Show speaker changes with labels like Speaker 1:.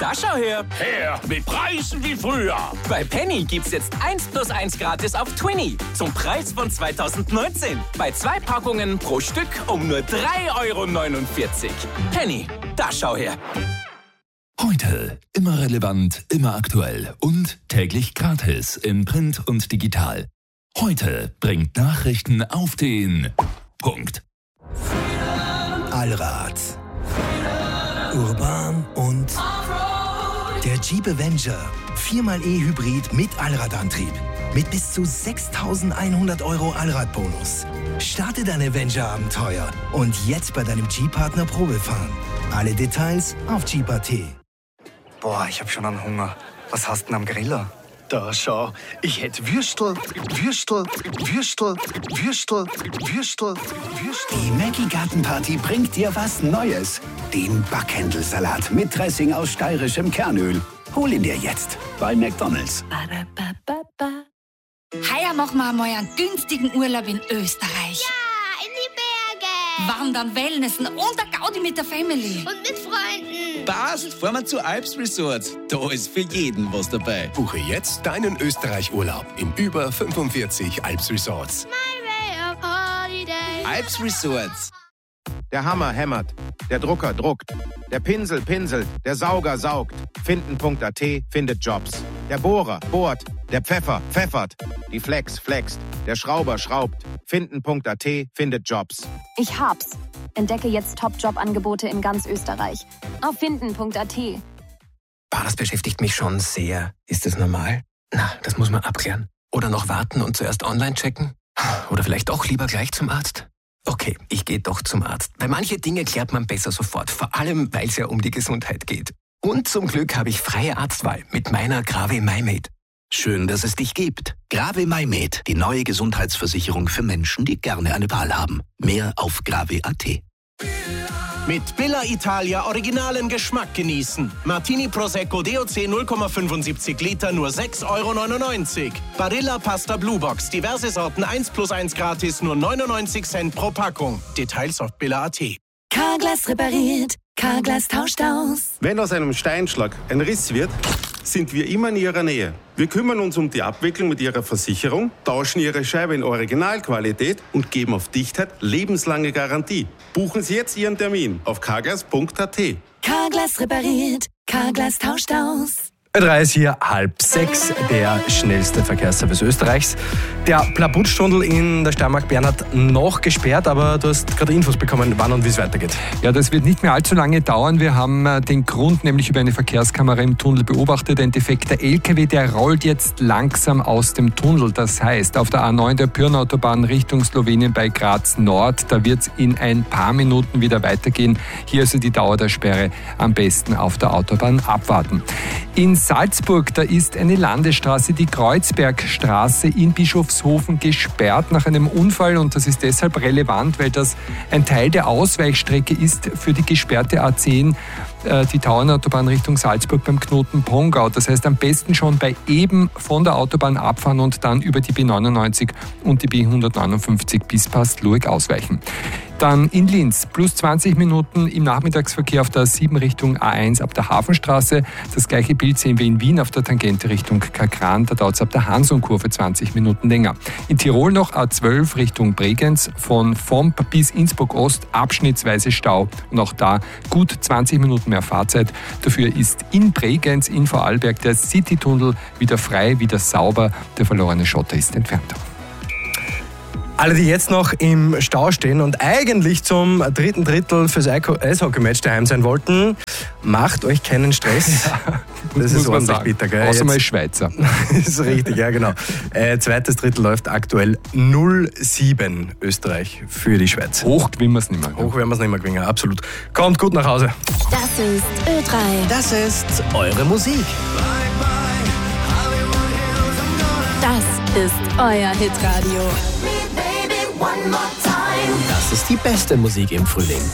Speaker 1: da schau her.
Speaker 2: Her mit Preisen wie früher.
Speaker 1: Bei Penny gibt's jetzt 1+1 gratis auf Twinny. Zum Preis von 2019. Bei 2 Packungen pro Stück um nur 3,49 €. Penny, da schau her.
Speaker 3: Heute immer relevant, immer aktuell und täglich gratis in Print und digital. Heute bringt Nachrichten auf den Punkt.
Speaker 4: Allrad. Urban und der Jeep Avenger. 4xe Hybrid mit Allradantrieb. Mit bis zu 6.100 € Allradbonus. Starte dein Avenger-Abenteuer und jetzt bei deinem Jeep-Partner Probefahren. Alle Details auf Jeep.at.
Speaker 5: Boah, ich hab schon einen Hunger. Was hast du denn am Griller?
Speaker 6: Da schau, ich hätte Würstel.
Speaker 7: Die Maggi Gartenparty bringt dir was Neues. Den Backhändelsalat mit Dressing aus steirischem Kernöl. Hol ihn dir jetzt bei McDonald's.
Speaker 8: Heuer machen wir einmal einen günstigen Urlaub in Österreich.
Speaker 9: Ja, in die Berge.
Speaker 8: Wandern, Wellnessen und der Gaudi mit der Family.
Speaker 9: Und mit Freunden.
Speaker 10: Passt, fahren wir zu Alps Resort. Da ist für jeden was dabei.
Speaker 11: Buche jetzt deinen Österreich-Urlaub in über 45 Alps Resorts.
Speaker 9: My way of holiday.
Speaker 10: Alps Resorts.
Speaker 12: Der Hammer hämmert, der Drucker druckt, der Pinsel pinselt, der Sauger saugt. Finden.at findet Jobs. Der Bohrer bohrt, der Pfeffer pfeffert, die Flex flext, der Schrauber schraubt. Finden.at findet Jobs.
Speaker 13: Ich hab's. Entdecke jetzt Top-Job-Angebote in ganz Österreich. Auf Finden.at.
Speaker 14: Das beschäftigt mich schon sehr. Ist das normal? Na, das muss man abklären. Oder noch warten und zuerst online checken? Oder vielleicht doch lieber gleich zum Arzt? Okay, ich gehe doch zum Arzt. Weil manche Dinge klärt man besser sofort. Vor allem, weil es ja um die Gesundheit geht. Und zum Glück habe ich freie Arztwahl mit meiner Grave MyMed.
Speaker 7: Schön, dass es dich gibt. Grave MyMed, die neue Gesundheitsversicherung für Menschen, die gerne eine Wahl haben. Mehr auf grave.at.
Speaker 15: Mit Billa Italia originalen Geschmack genießen. Martini Prosecco DOC 0,75 Liter nur 6,99 €. Barilla Pasta Blue Box, diverse Sorten 1+1 gratis, nur 99 Cent pro Packung. Details auf billa.at.
Speaker 16: Carglass repariert, Carglass tauscht aus.
Speaker 17: Wenn aus einem Steinschlag ein Riss wird, sind wir immer in Ihrer Nähe. Wir kümmern uns um die Abwicklung mit Ihrer Versicherung, tauschen Ihre Scheibe in Originalqualität und geben auf Dichtheit lebenslange Garantie. Buchen Sie jetzt Ihren Termin auf carglass.at.
Speaker 16: Carglass repariert, Carglass tauscht aus.
Speaker 18: 3 ist hier 5:30, der schnellste Verkehrsservice Österreichs. Der Plabutstunnel in der Steiermark-Bernhard noch gesperrt, aber du hast gerade Infos bekommen, wann und wie es weitergeht.
Speaker 19: Ja, das wird nicht mehr allzu lange dauern. Wir haben den Grund nämlich über eine Verkehrskamera im Tunnel beobachtet. Ein defekter LKW, der rollt jetzt langsam aus dem Tunnel. Das heißt, auf der A9 der Pyrnautobahn Richtung Slowenien bei Graz Nord, da wird es in ein paar Minuten wieder weitergehen. Hier also die Dauer der Sperre am besten auf der Autobahn abwarten. In Salzburg, da ist eine Landesstraße, die Kreuzbergstraße in Bischofshofen, gesperrt nach einem Unfall, und das ist deshalb relevant, weil das ein Teil der Ausweichstrecke ist für die gesperrte A10, die Tauernautobahn Richtung Salzburg beim Knoten Pongau. Das heißt, am besten schon bei Eben von der Autobahn abfahren und dann über die B99 und die B159 bis Pastlueck ausweichen. Dann in Linz, plus 20 Minuten im Nachmittagsverkehr auf der 7 Richtung A1 ab der Hafenstraße. Das gleiche Bild sehen wir in Wien auf der Tangente Richtung Kakran. Da dauert es ab der Hansonkurve 20 Minuten länger. In Tirol noch A12 Richtung Bregenz, von Vomp bis Innsbruck Ost abschnittsweise Stau. Und auch da gut 20 Minuten mehr Fahrzeit. Dafür ist in Bregenz, in Vorarlberg, der Citytunnel wieder frei, wieder sauber. Der verlorene Schotter ist entfernt.
Speaker 18: Alle, die jetzt noch im Stau stehen und eigentlich zum dritten Drittel fürs Eishockey-Match daheim sein wollten, macht euch keinen Stress.
Speaker 19: Ja,
Speaker 18: das ist ordentlich bitter, gell?
Speaker 19: Außer mal Schweizer.
Speaker 18: Das ist richtig, ja genau. Zweites Drittel läuft aktuell 0:7 Österreich für die Schweiz.
Speaker 19: Hoch gewinnen wir es nicht mehr.
Speaker 18: Hoch werden wir es nicht mehr gewinnen, absolut. Kommt gut nach Hause.
Speaker 16: Das ist Ö3.
Speaker 4: Das ist eure Musik.
Speaker 16: Das ist euer Hitradio.
Speaker 4: Das ist die beste Musik im Frühling.